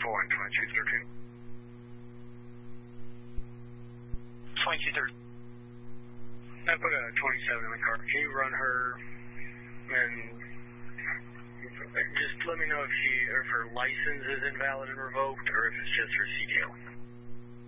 2213. 2213. I put a 27 in the car. Can you run her and just let me know if her license is invalid and revoked or if it's just her CDL?